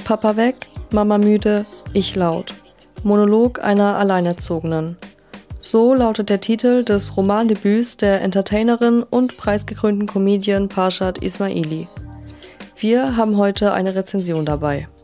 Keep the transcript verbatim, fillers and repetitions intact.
Papa weg, Mama müde, ich laut. Monolog einer Alleinerzogenen. So lautet der Titel des Romandebüts der Entertainerin und preisgekrönten Comedian Parshad Ismaili. Wir haben heute eine Rezension dabei.